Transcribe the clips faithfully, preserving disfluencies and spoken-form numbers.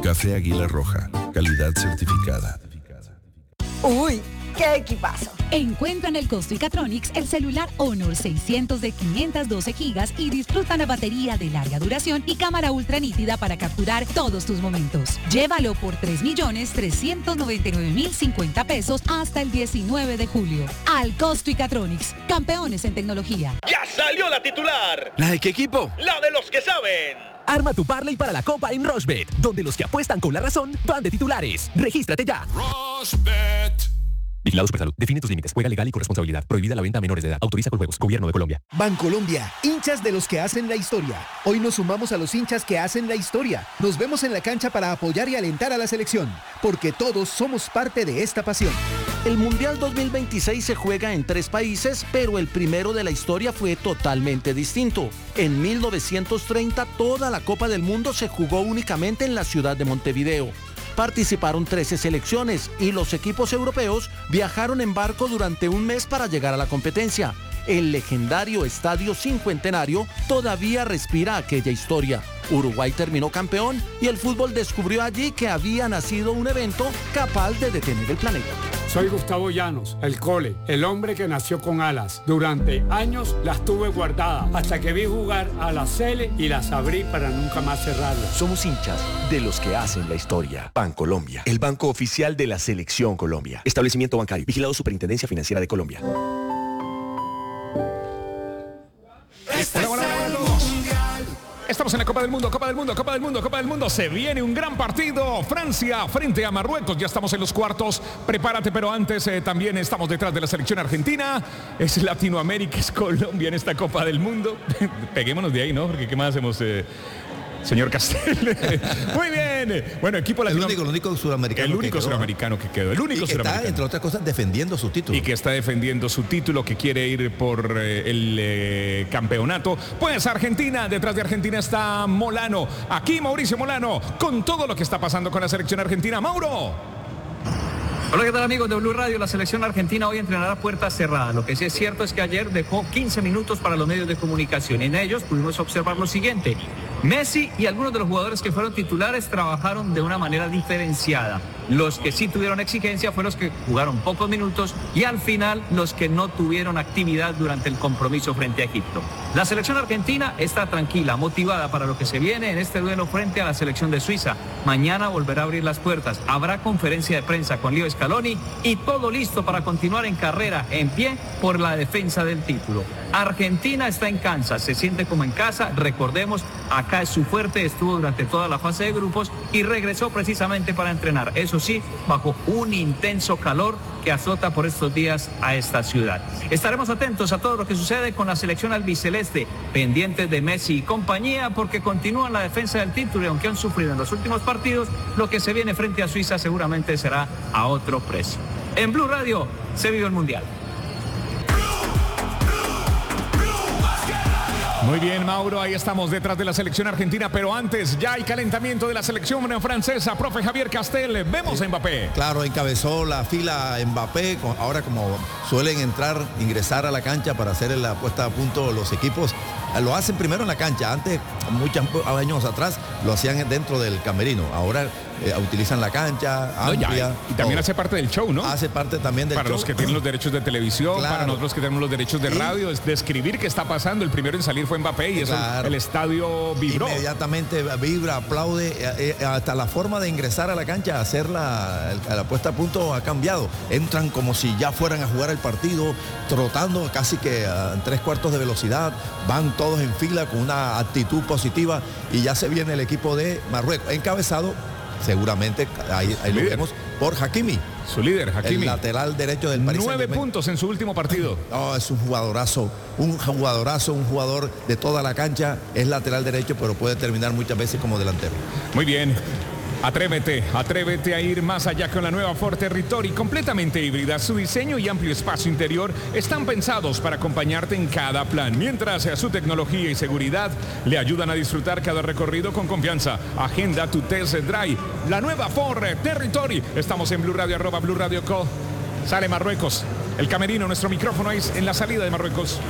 Café Águila Roja, calidad certificada. ¡Uy! ¡Qué equipazo! Encuentra en el Costo y Catronics el celular Honor seiscientos de quinientos doce gigas y disfruta la batería de larga duración y cámara ultra nítida para capturar todos tus momentos. Llévalo por tres millones trescientos noventa y nueve mil cincuenta pesos hasta el diecinueve de julio. Al Costo y Catronics, campeones en tecnología. ¡Ya salió la titular! ¿La de qué equipo? ¡La de los que saben! Arma tu parlay para la Copa en Rushbet, donde los que apuestan con la razón van de titulares. ¡Regístrate ya! Rushbet. Vigilado Supersalud. Define tus límites. Juega legal y con responsabilidad. Prohibida la venta a menores de edad. Autoriza con juegos. Gobierno de Colombia. Bancolombia. Hinchas de los que hacen la historia. Hoy nos sumamos a los hinchas que hacen la historia. Nos vemos en la cancha para apoyar y alentar a la selección. Porque todos somos parte de esta pasión. El Mundial dos mil veintiséis se juega en tres países, pero el primero de la historia fue totalmente distinto. En mil novecientos treinta, toda la Copa del Mundo se jugó únicamente en la ciudad de Montevideo. Participaron trece selecciones y los equipos europeos viajaron en barco durante un mes para llegar a la competencia. El legendario Estadio Cincuentenario todavía respira aquella historia. Uruguay terminó campeón y el fútbol descubrió allí que había nacido un evento capaz de detener el planeta. Soy Gustavo Llanos, el Cole, el hombre que nació con alas. Durante años las tuve guardadas hasta que vi jugar a la Cele y las abrí para nunca más cerrarlas. Somos hinchas de los que hacen la historia. Bancolombia, el banco oficial de la Selección Colombia. Establecimiento bancario, vigilado Superintendencia Financiera de Colombia. Este hola, hola, hola, hola. Estamos en la Copa del Mundo, Copa del Mundo, Copa del Mundo, Copa del Mundo. Se viene un gran partido. Francia frente a Marruecos. Ya estamos en los cuartos. Prepárate, pero antes eh, también estamos detrás de la selección argentina. Es Latinoamérica, es Colombia en esta Copa del Mundo. Peguémonos de ahí, ¿no? Porque ¿qué más hacemos? Eh... Señor Castel. Muy bien. Bueno, equipo latinoamericano. El único, el único suramericano. El único que suramericano que quedó. El único y que suramericano. Está, entre otras cosas, defendiendo su título. Y que está defendiendo su título, que quiere ir por eh, el eh, campeonato. Pues Argentina, detrás de Argentina está Molano. Aquí Mauricio Molano, con todo lo que está pasando con la selección argentina. Mauro. Hola, ¿qué tal, amigos de Blue Radio? La selección argentina hoy entrenará puertas cerradas. Lo que sí es cierto es que ayer dejó quince minutos para los medios de comunicación. En ellos pudimos observar lo siguiente. Messi y algunos de los jugadores que fueron titulares trabajaron de una manera diferenciada. Los que sí tuvieron exigencia fueron los que jugaron pocos minutos y al final los que no tuvieron actividad durante el compromiso frente a Egipto. La selección argentina está tranquila, motivada para lo que se viene en este duelo frente a la selección de Suiza. Mañana volverá a abrir las puertas. Habrá conferencia de prensa con Leo Scaloni y todo listo para continuar en carrera, en pie, por la defensa del título. Argentina está en Kansas, se siente como en casa. Recordemos, acá es su fuerte, estuvo durante toda la fase de grupos y regresó precisamente para entrenar. Eso sí, bajo un intenso calor que azota por estos días a esta ciudad. Estaremos atentos a todo lo que sucede con la selección albiceleste, pendientes de Messi y compañía, porque continúan la defensa del título y aunque han sufrido en los últimos partidos, lo que se viene frente a Suiza seguramente será a otro precio. En Blue Radio se vive el Mundial. Muy bien, Mauro, ahí estamos detrás de la selección argentina, pero antes ya hay calentamiento de la selección francesa. Profe Javier Castel, vemos a Mbappé. Claro, encabezó la fila Mbappé, ahora como suelen entrar, ingresar a la cancha para hacer la puesta a punto los equipos, lo hacen primero en la cancha. Antes, muchos años atrás, lo hacían dentro del camerino. Ahora eh, utilizan la cancha amplia. No, ya, y también todo. Hace parte del show, ¿no? Hace parte también del para show. Para los que tienen los derechos de televisión, claro. Para nosotros que tenemos los derechos de radio, es describir qué está pasando. El primero en salir fue Mbappé y claro. eso el estadio vibró. Inmediatamente vibra, aplaude, eh, eh, hasta la forma de ingresar a la cancha, hacer la, la puesta a punto ha cambiado. Entran como si ya fueran a jugar el partido, trotando casi que a tres cuartos de velocidad, van todos en fila con una actitud positiva y ya se viene el equipo de Marruecos, encabezado seguramente, ahí, ahí lo vemos, por Hakimi. Su líder, Hakimi. El lateral derecho del Paris Nueve puntos en su último partido. No, es un jugadorazo, un jugadorazo, un jugador de toda la cancha, es lateral derecho, pero puede terminar muchas veces como delantero. Muy bien. Atrévete, atrévete a ir más allá con la nueva Ford Territory, completamente híbrida. Su diseño y amplio espacio interior están pensados para acompañarte en cada plan, mientras su tecnología y seguridad le ayudan a disfrutar cada recorrido con confianza. Agenda tu test drive, la nueva Ford Territory. Estamos en Blue Radio, arroba Blue Radio Co. Sale Marruecos, el camerino, nuestro micrófono es en la salida de Marruecos.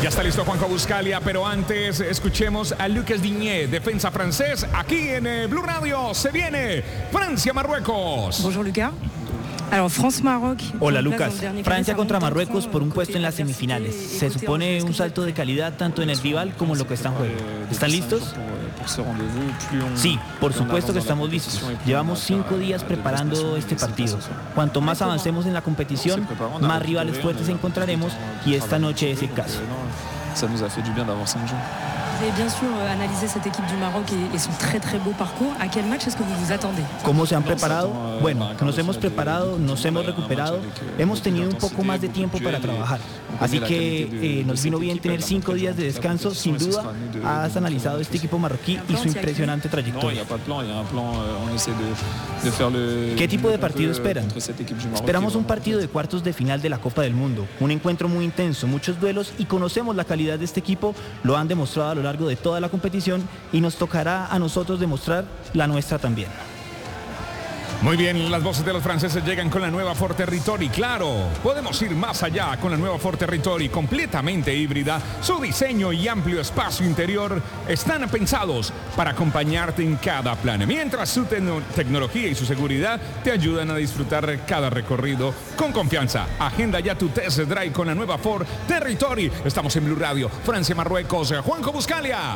Ya está listo Juanjo Buscalia, pero antes escuchemos a Lucas Digne, defensa francés, aquí en eh, Blue Radio. Se viene Francia-Marruecos. Bonjour Lucas. Hola Lucas, Francia contra Marruecos por un puesto en las semifinales. Se supone un salto de calidad tanto en el rival como en lo que está en juego. ¿Están listos? Sí, por supuesto que estamos listos. Llevamos cinco días preparando este partido. Cuanto más avancemos en la competición, más rivales fuertes encontraremos y esta noche es el caso. Vous avez bien sûr analysé cette équipe du Maroc et, et son très très beau parcours. ¿A quel match est-ce que vous vous attendez? ¿Cómo se han preparado? Bueno, nos hemos preparado, nos hemos recuperado, hemos tenido un poco más de tiempo para trabajar. Así que eh, nos vino bien tener cinco días de descanso. Sin duda, has analizado este equipo marroquí y su impresionante trayectoria. ¿Qué tipo de partido esperan? Esperamos un partido de cuartos de final de la Copa del Mundo. Un encuentro muy intenso, muchos duelos y conocemos la calidad de este equipo. Lo han demostrado a lo largo de toda la competición y nos tocará a nosotros demostrar la nuestra también. Muy bien, las voces de los franceses llegan con la nueva Ford Territory. Claro, podemos ir más allá con la nueva Ford Territory, completamente híbrida. Su diseño y amplio espacio interior están pensados para acompañarte en cada plan, mientras su te tecnología y su seguridad te ayudan a disfrutar cada recorrido con confianza. Agenda ya tu test drive con la nueva Ford Territory. Estamos en Blue Radio, Francia-Marruecos. Juanjo Buscalia.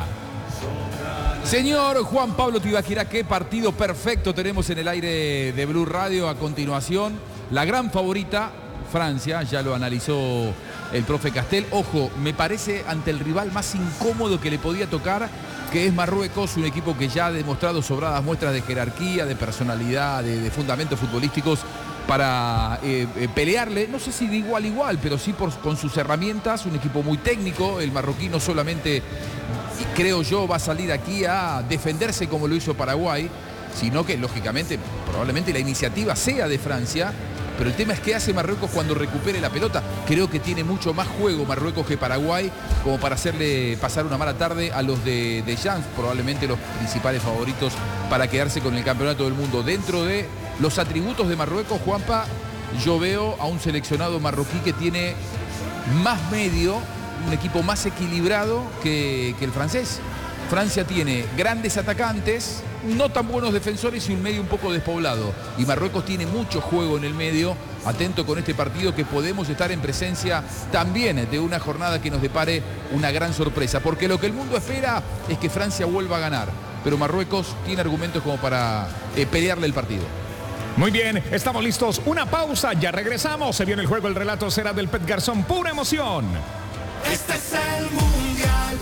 Señor Juan Pablo Tibaquirá, qué partido perfecto tenemos en el aire de Blue Radio. A continuación, la gran favorita, Francia, ya lo analizó el profe Castel. Ojo, me parece ante el rival más incómodo que le podía tocar, que es Marruecos, un equipo que ya ha demostrado sobradas muestras de jerarquía, de personalidad, de, de fundamentos futbolísticos para eh, eh, pelearle, no sé si de igual a igual, pero sí por, con sus herramientas, un equipo muy técnico. El marroquí no solamente, creo yo, va a salir aquí a defenderse como lo hizo Paraguay, sino que lógicamente probablemente la iniciativa sea de Francia, pero el tema es qué hace Marruecos cuando recupere la pelota. Creo que tiene mucho más juego Marruecos que Paraguay como para hacerle pasar una mala tarde a los de, de Jans, probablemente los principales favoritos para quedarse con el campeonato del mundo. Dentro de los atributos de Marruecos, Juanpa, yo veo a un seleccionado marroquí que tiene más medio, un equipo más equilibrado que, que el francés. Francia tiene grandes atacantes, no tan buenos defensores y un medio un poco despoblado. Y Marruecos tiene mucho juego en el medio. Atento con este partido, que podemos estar en presencia también de una jornada que nos depare una gran sorpresa. Porque lo que el mundo espera es que Francia vuelva a ganar. Pero Marruecos tiene argumentos como para eh, pelearle el partido. Muy bien, estamos listos. Una pausa, ya regresamos. Se viene el juego, el relato será del Pet Garzón. Pura emoción. Este es el Mundial.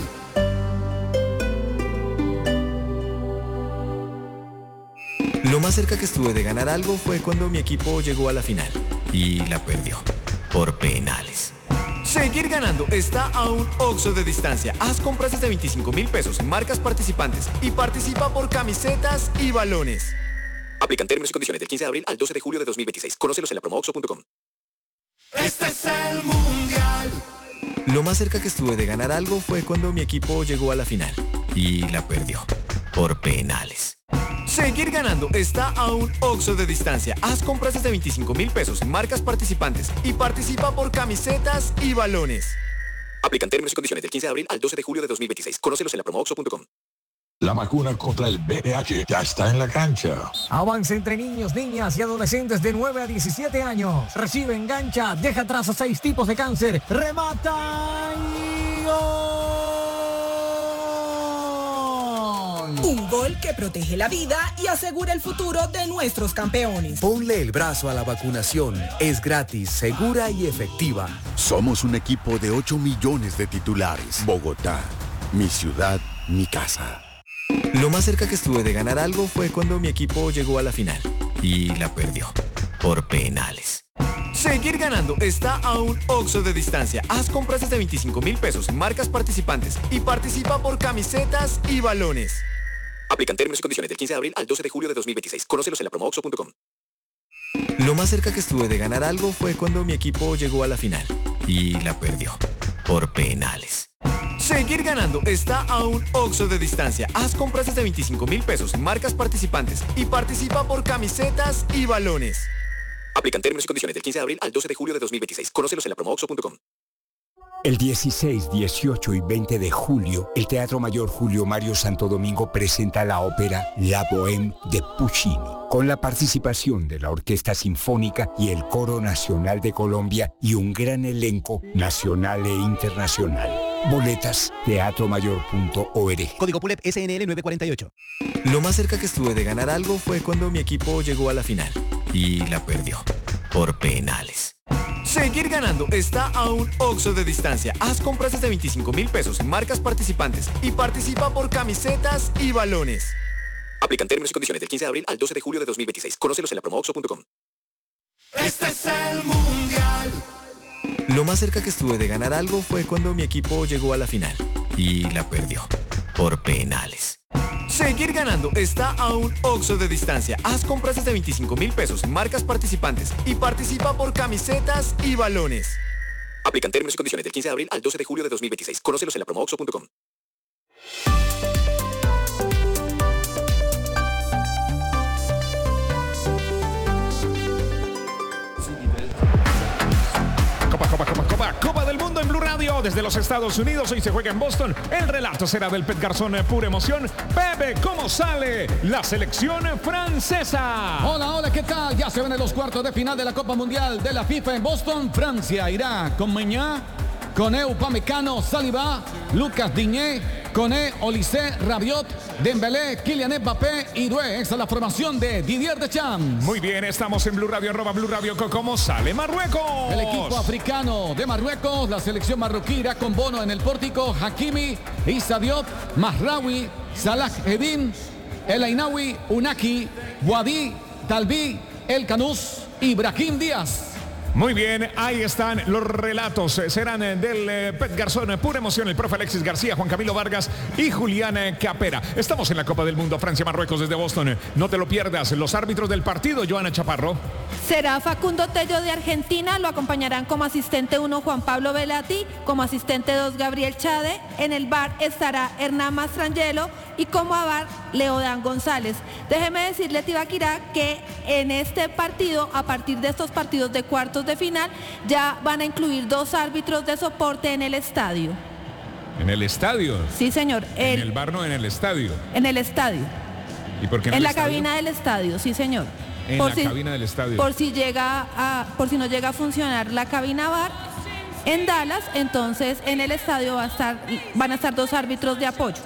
Lo más cerca que estuve de ganar algo fue cuando mi equipo llegó a la final y la perdió por penales. Seguir ganando está a un Oxxo de distancia. Haz compras desde veinticinco mil pesos en marcas participantes y participa por camisetas y balones. Aplican términos y condiciones del quince de abril al doce de julio de dos mil veintiséis. Conócelos en la promo oxxo punto com. Este es el Mundial. Lo más cerca que estuve de ganar algo fue cuando mi equipo llegó a la final y la perdió por penales. Seguir ganando está a un Oxxo de distancia. Haz compras desde veinticinco mil pesos en marcas participantes y participa por camisetas y balones. Aplican términos y condiciones del quince de abril al doce de julio de dos mil veintiséis. Conócelos en la promo oxxo punto com. La vacuna contra el V I H ya está en la cancha. Avance entre niños, niñas y adolescentes de nueve a diecisiete años. Recibe, engancha, deja atrás a seis tipos de cáncer. Remata y gol. Un gol que protege la vida y asegura el futuro de nuestros campeones. Ponle el brazo a la vacunación. Es gratis, segura y efectiva. Somos un equipo de ocho millones de titulares. Bogotá, mi ciudad, mi casa. Lo más cerca que estuve de ganar algo fue cuando mi equipo llegó a la final y la perdió por penales. Seguir ganando está a un Oxxo de distancia. Haz compras desde veinticinco mil pesos en marcas participantes y participa por camisetas y balones. Aplican términos y condiciones del quince de abril al doce de julio de dos mil veintiséis. Conócelos en la promo oxxo punto com. Lo más cerca que estuve de ganar algo fue cuando mi equipo llegó a la final y la perdió por penales. Seguir ganando está a un Oxxo de distancia. Haz compras desde veinticinco mil pesos en marcas participantes y participa por camisetas y balones. Aplican términos y condiciones del quince de abril al doce de julio de dos mil veintiséis. Conócelos en la promo oxxo punto com. El dieciséis, dieciocho y veinte de julio, el Teatro Mayor Julio Mario Santo Domingo presenta la ópera La Bohème de Puccini, con la participación de la Orquesta Sinfónica y el Coro Nacional de Colombia y un gran elenco nacional e internacional. Boletas, teatro mayor punto org. Código P U L E P S N L nueve cuarenta y ocho. Lo más cerca que estuve de ganar algo fue cuando mi equipo llegó a la final y la perdió por penales. Seguir ganando está a un Oxxo de distancia. Haz compras desde veinticinco mil pesos en marcas participantes y participa por camisetas y balones. Aplican términos y condiciones del quince de abril al doce de julio de dos mil veintiséis. Conócelos en la promo oxxo punto com. Este es el Mundial. Lo más cerca que estuve de ganar algo fue cuando mi equipo llegó a la final y la perdió por penales. Seguir ganando está a un Oxxo de distancia. Haz compras desde veinticinco mil pesos en marcas participantes y participa por camisetas y balones. Aplican términos y condiciones del quince de abril al doce de julio de dos mil veintiséis. Conócelos en la promo oxxo punto com. Copa, Copa, Copa, Copa, Copa del Mundo en Blue Radio desde los Estados Unidos. Hoy se juega en Boston. El relato será del Pet Garzón, pura emoción. Pepe, ¿cómo sale la selección francesa? Hola, hola, ¿qué tal? Ya se ven en los cuartos de final de la Copa Mundial de la FIFA en Boston. Francia irá con Meñá, Koné, Upamecano, Saliba, Lucas Digne, Koné, Olise, Rabiot, Dembélé, Kylian Mbappé y Doué. Esa es la formación de Didier Deschamps. Muy bien, estamos en Blue Radio, arroba Blue Radio. ¿Cómo sale Marruecos? El equipo africano de Marruecos, la selección marroquí irá con Bono en el pórtico, Hakimi, Issa Diop, Mazraoui, Salah Eddin, El Ainaoui, Unaki, Boadi, Talbi, El Kanous y Brahim Díaz. Muy bien, ahí están los relatos. Serán del eh, Pet Garzón, pura emoción, el profe Alexis García, Juan Camilo Vargas y Julián Capera. Estamos en la Copa del Mundo, Francia-Marruecos desde Boston. No te lo pierdas. Los árbitros del partido, Joana Chaparro. Será Facundo Tello de Argentina, lo acompañarán como asistente uno Juan Pablo Velati, como asistente dos Gabriel Chade, en el V A R estará Hernán Mastrangelo y como A V A R Leodán González. Déjeme decirle, Tibaquirá, que en este partido, a partir de estos partidos de cuartos de final, ya van a incluir dos árbitros de soporte en el estadio. ¿En el estadio? Sí, señor. En el, el V A R no, en el estadio. En el estadio. ¿Y por qué en, en el la estadio? cabina del estadio, sí, señor. En por la si, cabina del estadio. Por si llega a, por si no llega a funcionar la cabina V A R en Dallas, entonces en el estadio va a estar, van a estar dos árbitros de apoyo.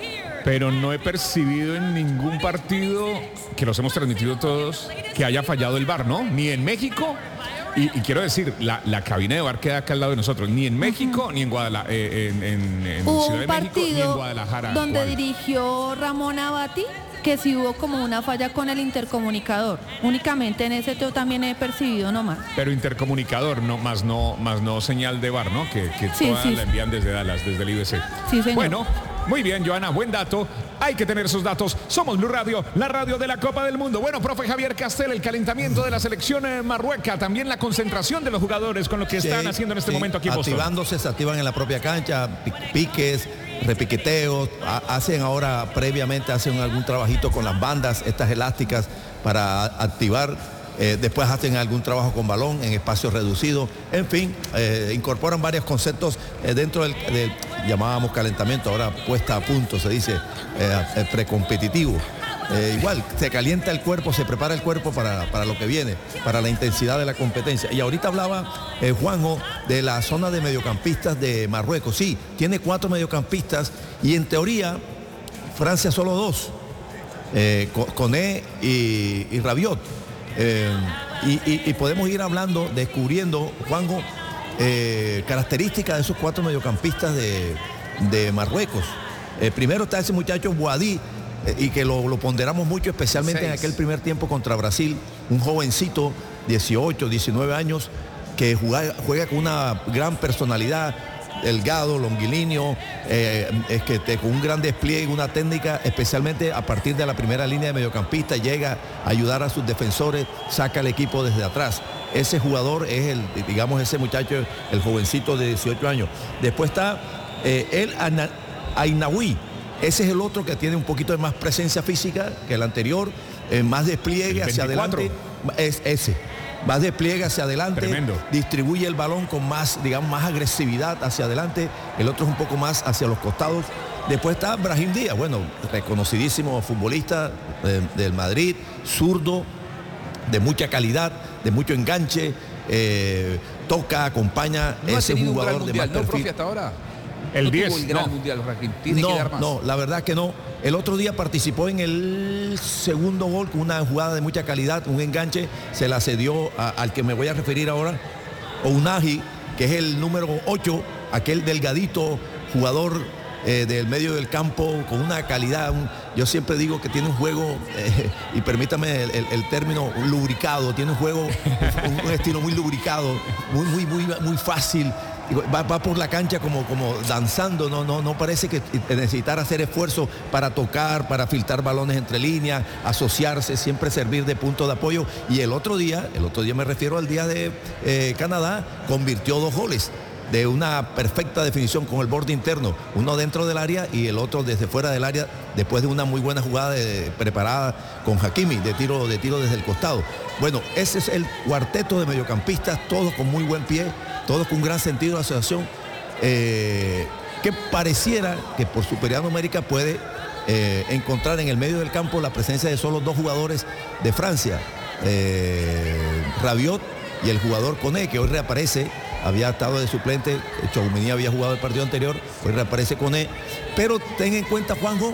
Pero no he percibido en ningún partido, que los hemos transmitido todos, que haya fallado el V A R, ¿no? Ni en México. Y, y quiero decir, la, la cabina de V A R queda acá al lado de nosotros, ni en México, uh-huh. ni en Guadalajara, eh, en, en, en Hubo Ciudad un de México, ni en Guadalajara. Donde ¿Cuál? dirigió Ramón Abati, que sí hubo como una falla con el intercomunicador. Únicamente en ese yo también he percibido nomás. Pero intercomunicador, no, más no, más no señal de V A R, ¿no? Que, que sí, toda sí, la envían desde Dallas, desde el I B C. Sí, señor. Bueno, muy bien, Joana, buen dato. Hay que tener esos datos. Somos Blue Radio, la radio de la Copa del Mundo. Bueno, profe Javier Castel, el calentamiento de la selección eh, marrueca, también la concentración de los jugadores con lo que están sí, haciendo en este sí, momento aquí en Boston. Activándose, se activan en la propia cancha, piques, repiqueteos, hacen ahora previamente, hacen algún trabajito con las bandas, estas elásticas para activar, eh, después hacen algún trabajo con balón en espacios reducidos, en fin, eh, incorporan varios conceptos eh, dentro del, del, llamábamos calentamiento, ahora puesta a punto, se dice, eh, precompetitivo. Eh, igual, se calienta el cuerpo, se prepara el cuerpo para, para lo que viene, para la intensidad de la competencia. Y ahorita hablaba eh, Juanjo de la zona de mediocampistas de Marruecos. Sí, tiene cuatro mediocampistas y en teoría Francia solo dos, eh, Koné y, y Rabiot. Eh, y, y, y podemos ir hablando, descubriendo, Juanjo, eh, características de esos cuatro mediocampistas de, de Marruecos. Eh, primero está ese muchacho Boadi, y que lo, lo ponderamos mucho, especialmente Seis. en aquel primer tiempo contra Brasil, un jovencito, dieciocho, diecinueve años, que juega, juega con una gran personalidad, delgado, longilíneo, eh, es que te, con un gran despliegue, una técnica, especialmente a partir de la primera línea de mediocampista, llega a ayudar a sus defensores, saca el equipo desde atrás. Ese jugador es el, digamos, ese muchacho, el jovencito de dieciocho años. Después está eh, el Ainaoui. Ese es el otro que tiene un poquito de más presencia física que el anterior, eh, más despliegue hacia adelante. Es ese. va despliegue hacia adelante, Tremendo. distribuye el balón con más, digamos, más agresividad hacia adelante, el otro es un poco más hacia los costados. Después está Brahim Díaz, bueno, reconocidísimo futbolista eh, del Madrid, zurdo, de mucha calidad, de mucho enganche, eh, toca, acompaña, ¿No ese ha tenido jugador un gran de mundial, más no, perfil. profe, hasta ahora? El no diez, tuvo el gran no. mundial, Brahim. Tiene no, que dar más. no, la verdad que no. El otro día participó en el segundo gol con una jugada de mucha calidad, un enganche, se la cedió a, al que me voy a referir ahora, Ounahi, que es el número ocho, aquel delgadito jugador eh, del medio del campo con una calidad, un, yo siempre digo que tiene un juego, eh, y permítame el, el, el término, lubricado, tiene un juego, un, un estilo muy lubricado, muy, muy, muy, muy fácil. Va, va por la cancha como, como danzando, no, no, no parece que necesitar hacer esfuerzo para tocar, para filtrar balones entre líneas, asociarse, siempre servir de punto de apoyo. Y el otro día, el otro día me refiero al día de eh, Canadá, convirtió dos goles de una perfecta definición con el borde interno, uno dentro del área y el otro desde fuera del área, después de una muy buena jugada de, preparada con Hakimi, de tiro, de tiro desde el costado. Bueno, ese es el cuarteto de mediocampistas, todos con muy buen pie, todos con un gran sentido de asociación, eh, que pareciera que por superioridad numérica puede eh, encontrar en el medio del campo la presencia de solo dos jugadores de Francia, eh, Rabiot y el jugador Koné, que hoy reaparece, había estado de suplente, Tchouaméni había jugado el partido anterior, hoy reaparece Koné, pero ten en cuenta, Juanjo,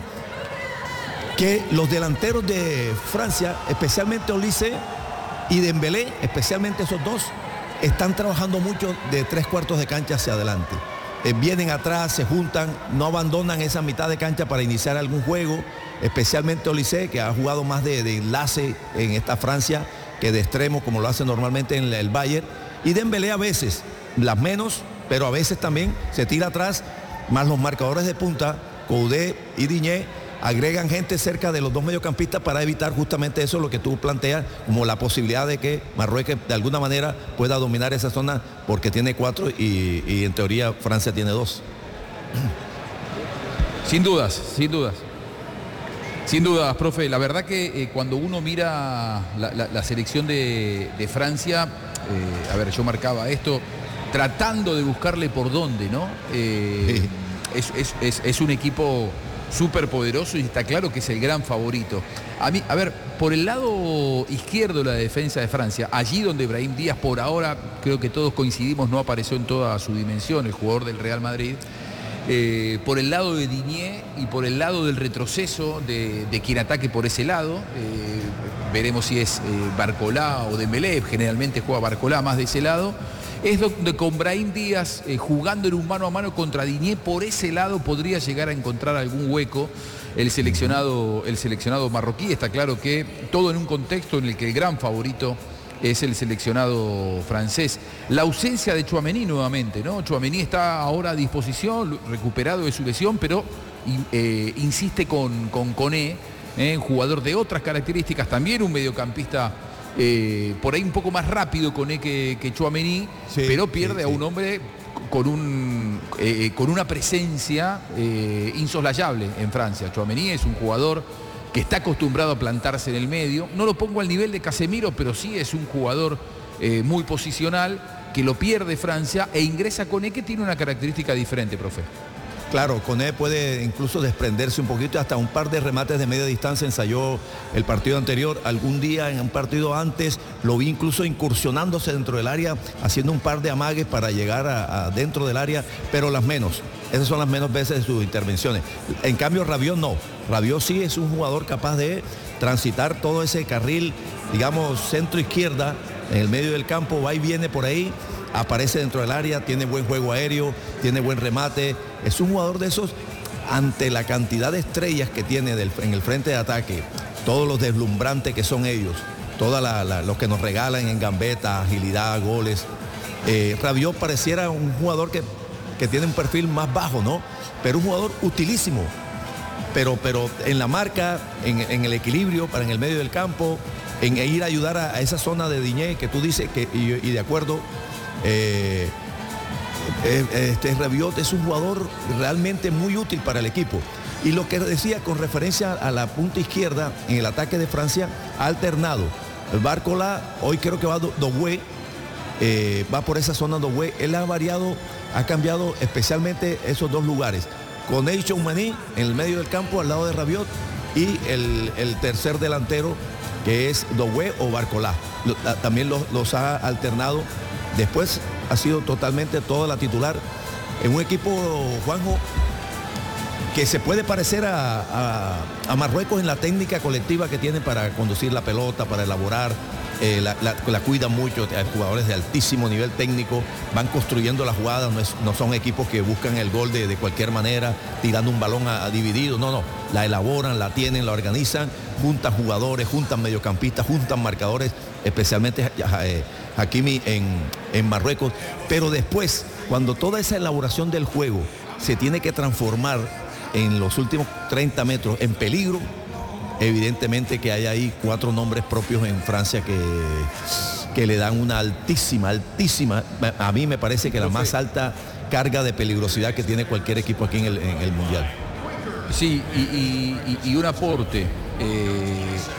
que los delanteros de Francia, especialmente Olise y Dembélé, especialmente esos dos, están trabajando mucho de tres cuartos de cancha hacia adelante. Eh, vienen atrás, se juntan, no abandonan esa mitad de cancha para iniciar algún juego, especialmente Olise, que ha jugado más de, de enlace en esta Francia que de extremo, como lo hace normalmente en el Bayern. Y Dembélé a veces, las menos, pero a veces también se tira atrás, más los marcadores de punta, Koudé y Digne, agregan gente cerca de los dos mediocampistas para evitar justamente eso, lo que tú planteas, como la posibilidad de que Marruecos de alguna manera pueda dominar esa zona, porque tiene cuatro y, y en teoría Francia tiene dos. Sin dudas, sin dudas. Sin dudas, profe. La verdad que eh, cuando uno mira la, la, la selección de, de Francia, eh, a ver, yo marcaba esto, tratando de buscarle por dónde, ¿no? Eh, sí. es, es, es, es un equipo súper poderoso y está claro que es el gran favorito. A mí, a ver, por el lado izquierdo de la defensa de Francia, allí donde Brahim Díaz por ahora, creo que todos coincidimos, no apareció en toda su dimensión, el jugador del Real Madrid, eh, por el lado de Digne y por el lado del retroceso de, de quien ataque por ese lado, eh, veremos si es eh, Barcola o Dembélé, generalmente juega Barcola más de ese lado. Es donde con Brahim Díaz eh, jugando en un mano a mano contra Digne, por ese lado podría llegar a encontrar algún hueco el seleccionado, el seleccionado marroquí. Está claro que todo en un contexto en el que el gran favorito es el seleccionado francés. La ausencia de Tchouaméni nuevamente, ¿no? Tchouaméni está ahora a disposición, recuperado de su lesión, pero eh, insiste con, con Koné, eh, jugador de otras características, también un mediocampista Eh, por ahí un poco más rápido Koné que, que Tchouaméni, sí, pero pierde sí, sí. a un hombre con, un, eh, con una presencia eh, insoslayable en Francia. Tchouaméni es un jugador que está acostumbrado a plantarse en el medio. No lo pongo al nivel de Casemiro, pero sí es un jugador eh, muy posicional, que lo pierde Francia e ingresa Koné, que tiene una característica diferente, profe. Claro, Koné puede incluso desprenderse un poquito, hasta un par de remates de media distancia ensayó el partido anterior. Algún día en un partido antes lo vi incluso incursionándose dentro del área, haciendo un par de amagues para llegar a, a dentro del área, pero las menos. Esas son las menos veces de sus intervenciones. En cambio, Rabiot no. Rabiot sí es un jugador capaz de transitar todo ese carril, digamos, centro-izquierda, en el medio del campo, va y viene por ahí, aparece dentro del área, tiene buen juego aéreo, tiene buen remate. Es un jugador de esos, ante la cantidad de estrellas que tiene del, en el frente de ataque, todos los deslumbrantes que son ellos, todos los que nos regalan en gambeta, agilidad, goles. Eh, Rabiot pareciera un jugador que, que tiene un perfil más bajo, ¿no? Pero un jugador utilísimo, pero, pero en la marca, en, en el equilibrio, para en el medio del campo, en ir a ayudar a, a esa zona de Digne que tú dices, que, y, y de acuerdo, eh, este Rabiot es un jugador realmente muy útil para el equipo. Y lo que decía con referencia a la punta izquierda en el ataque de Francia, ha alternado Barcola, hoy creo que va Doué, eh, va por esa zona Doué. Él ha variado, ha cambiado especialmente esos dos lugares. Con Tchouameni en el medio del campo, al lado de Rabiot, y el, el tercer delantero, que es Doué o Barcola. Lo, también los, los ha alternado. Después ha sido totalmente toda la titular en un equipo, Juanjo, que se puede parecer a, a, a Marruecos en la técnica colectiva que tienen para conducir la pelota, para elaborar, eh, la, la, la cuidan mucho, hay jugadores de altísimo nivel técnico, van construyendo la jugada, no, es, no son equipos que buscan el gol de, de cualquier manera, tirando un balón a, a dividido, no, no, la elaboran, la tienen, la organizan, juntan jugadores, juntan mediocampistas, juntan marcadores, especialmente eh, Hakimi en, en Marruecos, pero después, cuando toda esa elaboración del juego se tiene que transformar en los últimos treinta metros en peligro, evidentemente que hay ahí cuatro nombres propios en Francia que, que le dan una altísima, altísima, a mí me parece que la más alta carga de peligrosidad que tiene cualquier equipo aquí en el, en el Mundial. Sí, y, y, y un aporte. Eh,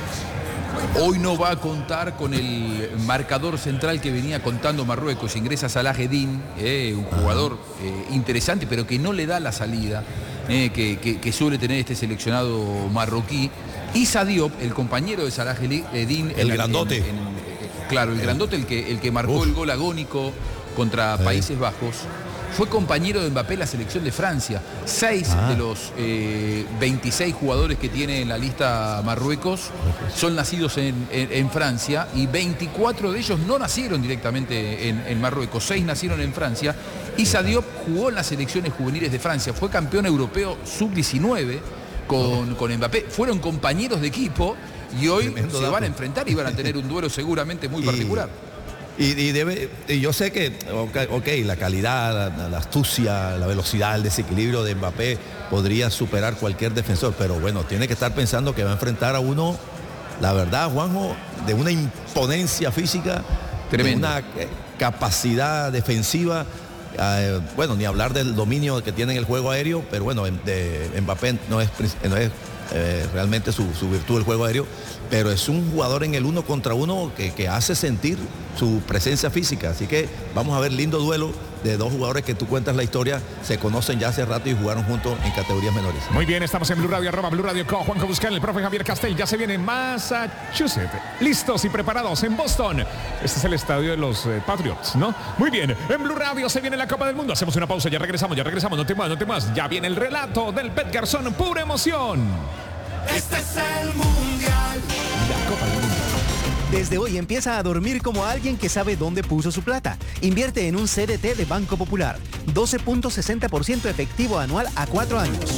hoy no va a contar con el marcador central que venía contando Marruecos. Ingresa Salah Eddin, eh, un jugador eh, interesante, pero que no le da la salida eh, que, que, que suele tener este seleccionado marroquí. Issa Diop, el compañero de Salah Eddin, el en, grandote. En, en, claro, el grandote, el que, el que marcó Uf. el gol agónico contra sí. Países Bajos. Fue compañero de Mbappé en la selección de Francia. Seis ah. de los eh, veintiséis jugadores que tiene en la lista Marruecos son nacidos en, en, en Francia, y veinticuatro de ellos no nacieron directamente en, en Marruecos. Seis nacieron en Francia. Issa Diop jugó en las selecciones juveniles de Francia. Fue campeón europeo sub diecinueve con, con Mbappé. Fueron compañeros de equipo y hoy Tremendo se dato. van a enfrentar y van a tener un duelo seguramente muy particular. Y, y, debe, y yo sé que, ok, okay la calidad, la, la astucia, la velocidad, el desequilibrio de Mbappé podría superar cualquier defensor, pero bueno, tiene que estar pensando que va a enfrentar a uno, la verdad, Juanjo, de una imponencia física, Tremendo. de una eh, capacidad defensiva, eh, bueno, ni hablar del dominio que tiene en el juego aéreo, pero bueno, de Mbappé no es, no es eh, realmente su, su virtud el juego aéreo, pero es un jugador en el uno contra uno que, que hace sentir su presencia física, así que vamos a ver lindo duelo de dos jugadores que tú cuentas la historia, se conocen ya hace rato y jugaron juntos en categorías menores. Muy bien, estamos en Blue Radio, arroba Blue Radio Co, Juanjo Buscal, el profe Javier Castell, ya se viene en Massachusetts, listos y preparados en Boston. Este es el estadio de los eh, Patriots, ¿no? Muy bien, en Blue Radio se viene la Copa del Mundo, hacemos una pausa, ya regresamos, ya regresamos, no te más, no te más, ya viene el relato del Pet Garzón, pura emoción. Este es el Mundial. La Copa del Mundo. Desde hoy empieza a dormir como alguien que sabe dónde puso su plata. Invierte en un C D T de Banco Popular. doce punto sesenta por ciento efectivo anual a cuatro años.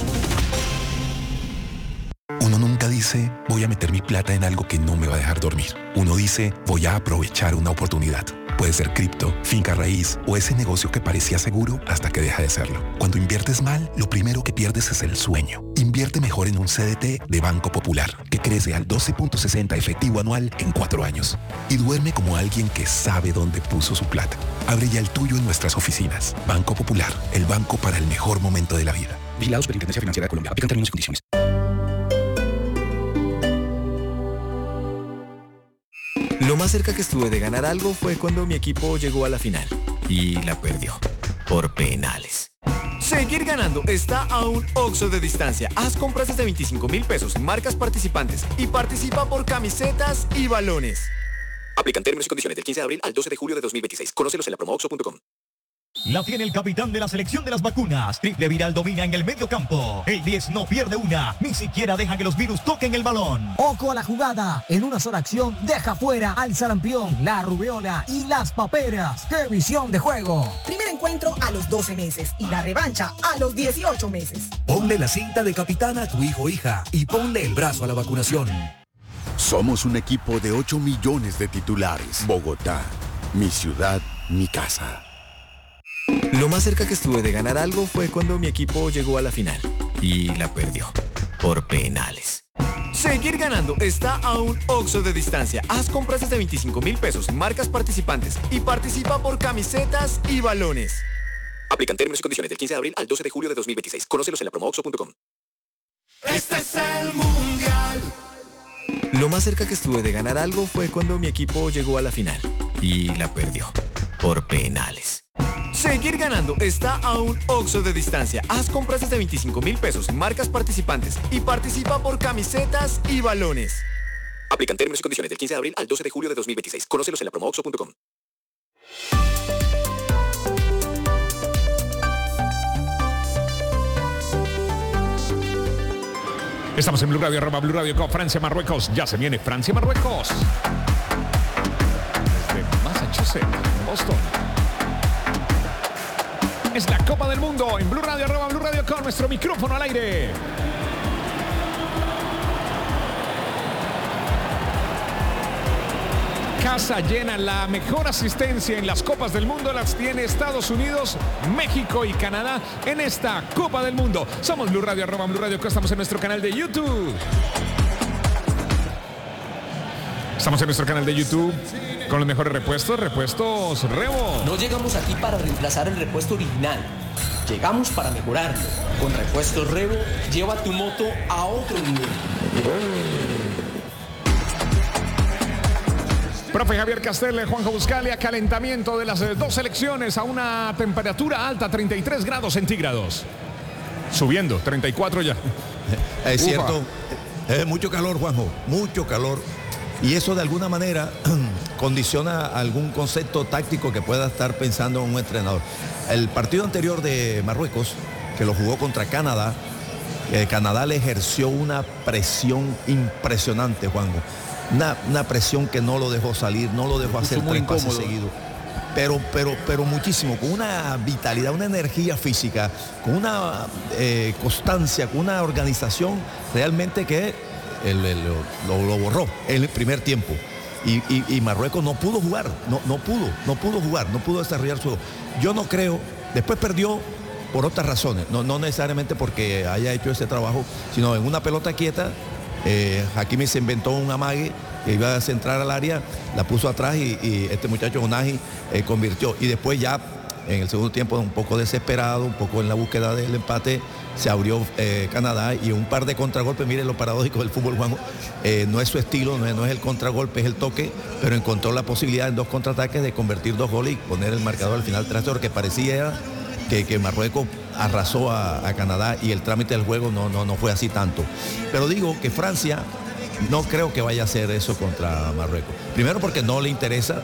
Uno nunca dice, voy a meter mi plata en algo que no me va a dejar dormir. Uno dice, voy a aprovechar una oportunidad. Puede ser cripto, finca raíz o ese negocio que parecía seguro hasta que deja de serlo. Cuando inviertes mal, lo primero que pierdes es el sueño. Invierte mejor en un C D T de Banco Popular, que crece al doce punto sesenta efectivo anual en cuatro años. Y duerme como alguien que sabe dónde puso su plata. Abre ya el tuyo en nuestras oficinas. Banco Popular, el banco para el mejor momento de la vida. Vigilado Superintendencia Financiera de Colombia. Aplican términos y condiciones. Lo más cerca que estuve de ganar algo fue cuando mi equipo llegó a la final y la perdió por penales. Seguir ganando está a un Oxxo de distancia. Haz compras desde veinticinco mil pesos en marcas participantes y participa por camisetas y balones. Aplican términos y condiciones del quince de abril al doce de julio de dos mil veintiséis. Conócelos en la promo oxxo punto com. La tiene el capitán de la selección de las vacunas. Triple Viral domina en el medio campo. El diez no pierde una, ni siquiera deja que los virus toquen el balón. Ojo a la jugada. En una sola acción deja fuera al sarampión, la rubeola y las paperas. ¡Qué visión de juego! Primer encuentro a los doce meses y la revancha a los dieciocho meses. Ponle la cinta de capitán a tu hijo o hija y ponle el brazo a la vacunación. Somos un equipo de ocho millones de titulares. Bogotá, mi ciudad, mi casa. Lo más cerca que estuve de ganar algo fue cuando mi equipo llegó a la final y la perdió por penales. Seguir ganando está a un Oxxo de distancia. Haz compras desde veinticinco mil pesos en marcas participantes y participa por camisetas y balones. Aplican términos y condiciones del quince de abril al doce de julio de dos mil veintiséis. Conócelos en la promo oxxo punto com. Este es el Mundial. Lo más cerca que estuve de ganar algo fue cuando mi equipo llegó a la final y la perdió por penales. Seguir ganando está a un Oxxo de distancia. Haz compras desde veinticinco mil pesos en marcas participantes y participa por camisetas y balones. Aplican términos y condiciones del quince de abril al doce de julio de dos mil veintiséis. Conócelos en la promo oxxo punto com. Estamos en Blue Radio, arroba Blue Radio con Francia, Marruecos. Ya se viene Francia, Marruecos. Desde Massachusetts, Boston. Es la Copa del Mundo en Blue Radio, arroba Blue Radio con nuestro micrófono al aire. Casa llena, la mejor asistencia en las Copas del Mundo las tiene Estados Unidos, México y Canadá en esta Copa del Mundo. Somos Blue Radio, arroba Blue Radio, estamos en nuestro canal de YouTube. Estamos en nuestro canal de YouTube con los mejores repuestos, repuestos Revo. No llegamos aquí para reemplazar el repuesto original. Llegamos para mejorarlo. Con repuestos Revo, lleva tu moto a otro nivel. Profe Javier Castel, Juanjo Buscalia, calentamiento de las dos selecciones a una temperatura alta, treinta y tres grados centígrados. Subiendo, treinta y cuatro ya. Es Ufa. Cierto, es mucho calor, Juanjo, mucho calor. Y eso de alguna manera condiciona algún concepto táctico que pueda estar pensando un entrenador. El partido anterior de Marruecos, que lo jugó contra Canadá, eh, Canadá le ejerció una presión impresionante, Juanjo. Una, una presión que no lo dejó salir, no lo dejó hacer tres pases seguidos. Pero, pero, pero muchísimo, con una vitalidad, una energía física, con una eh, constancia, con una organización realmente que el, el, lo, lo borró en el primer tiempo. Y, y, y Marruecos no pudo jugar, no, no pudo, no pudo jugar, no pudo desarrollar su juego. Yo no creo, después perdió por otras razones, no, no necesariamente porque haya hecho ese trabajo, sino en una pelota quieta. Eh, Hakimi se inventó un amague que iba a centrar al área, la puso atrás y, y este muchacho Onahi eh, convirtió. Y después ya en el segundo tiempo, un poco desesperado, un poco en la búsqueda del empate, se abrió eh, Canadá y un par de contragolpes. Miren lo paradójico del fútbol, Juanjo. Eh, no es su estilo, no es, no es el contragolpe, es el toque, pero encontró la posibilidad en dos contraataques de convertir dos goles y poner el marcador al final tras cero, que parecía que, que Marruecos arrasó a, a Canadá y el trámite del juego no, no, no fue así tanto. Pero digo que Francia no creo que vaya a hacer eso contra Marruecos. Primero porque no le interesa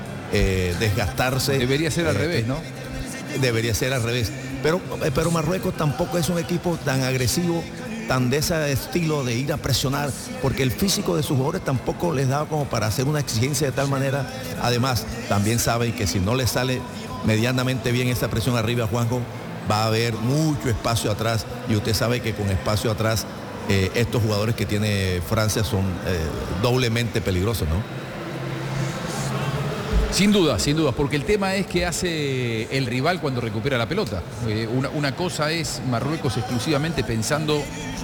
eh, desgastarse. Debería ser al eh, revés, ¿no? Debería ser al revés. Pero, pero Marruecos tampoco es un equipo tan agresivo, tan de ese estilo de ir a presionar, porque el físico de sus jugadores tampoco les da como para hacer una exigencia de tal manera. Además, también saben que si no les sale medianamente bien esa presión arriba, Juanjo, va a haber mucho espacio atrás, y usted sabe que con espacio atrás eh, estos jugadores que tiene Francia son eh, doblemente peligrosos, ¿no? Sin duda, sin duda, porque el tema es que hace el rival cuando recupera la pelota. Eh, una, una cosa es Marruecos exclusivamente pensando